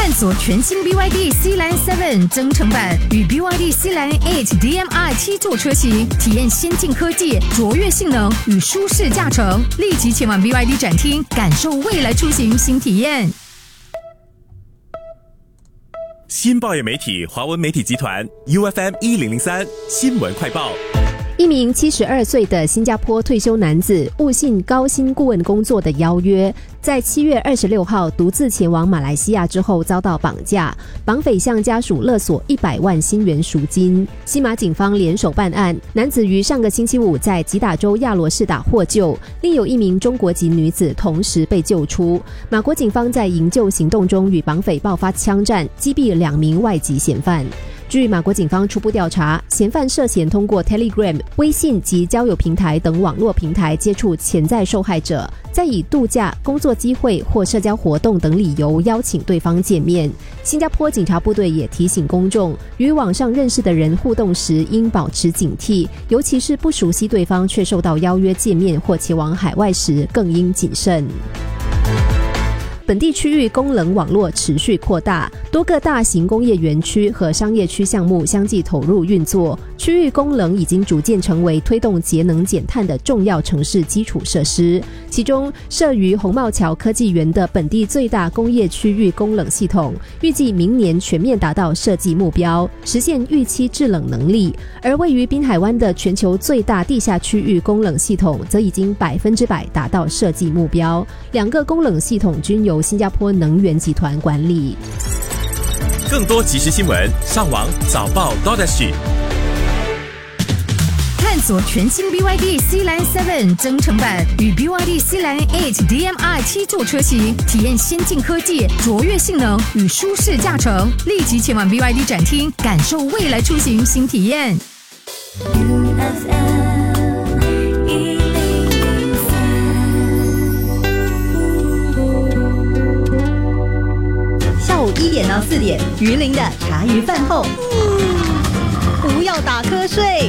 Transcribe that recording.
探索全新 BYD Sealand 7增程版与 BYD Sealand 8 DM-i 7座车型，体验先进科技、卓越性能与舒适驾乘。立即前往 BYD 展厅，感受未来出行新体验。 新报业媒体华文媒体集团 UFM 1003新闻快报。 一名72岁的新加坡退休男子误信高薪顾问工作的邀约，在7月26号独自前往马来西亚之后遭到绑架，绑匪向家属勒索100万新元赎金。西马警方联手办案，男子于上个星期五在吉打州亚罗士打获救，另有一名中国籍女子同时被救出。马国警方在营救行动中与绑匪爆发枪战，击毙2名外籍嫌犯。据马国警方初步调查，嫌犯涉嫌通过 Telegram、微信及交友平台等网络平台接触潜在受害者，再以度假、工作机会或社交活动等理由邀请对方见面。新加坡警察部队也提醒公众，与网上认识的人互动时应保持警惕，尤其是不熟悉对方却受到邀约见面或前往海外时更应谨慎。本地区域供冷网络持续扩大，多个大型工业园区和商业区项目相继投入运作，区域供冷已经逐渐成为推动节能减碳的重要城市基础设施。其中，设于红茂桥科技园的本地最大工业区域供冷系统，预计明年全面达到设计目标，实现预期制冷能力。而位于滨海湾的全球最大地下区域供冷系统，则已经100%达到设计目标。2个供冷系统均由新加坡能源集团管理。 更多即时新闻，上网早报 .SG。 探索全新 BYD Sealand 7增程版与 BYD Sealand 8 DM-i 7座车型，体验先进科技、卓越性能与舒适驾乘。立即前往 BYD 展厅，感受未来出行新体验。 下午1点到4点，鱼鳞的茶余饭后，不要打瞌睡。